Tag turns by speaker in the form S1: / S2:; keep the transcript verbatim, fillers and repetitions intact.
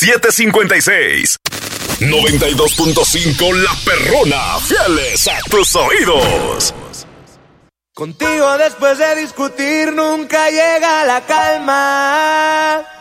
S1: siete cinco seis. noventa y dos punto cinco La Perrona, fieles a tus oídos.
S2: Contigo después de discutir nunca llega la calma.